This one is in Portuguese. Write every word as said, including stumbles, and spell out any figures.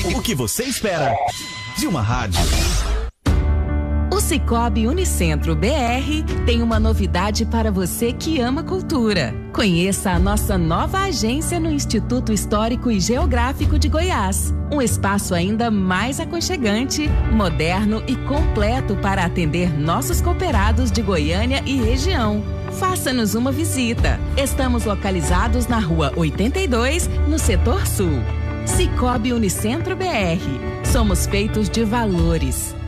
O que você espera de uma rádio? O Sicoob Unicentro B R tem uma novidade para você que ama cultura. Conheça a nossa nova agência no Instituto Histórico e Geográfico de Goiás. Um espaço ainda mais aconchegante, moderno e completo para atender nossos cooperados de Goiânia e região. Faça-nos uma visita. Estamos localizados na Rua oitenta e dois, no Setor Sul. Sicoob Unicentro B R. Somos feitos de valores.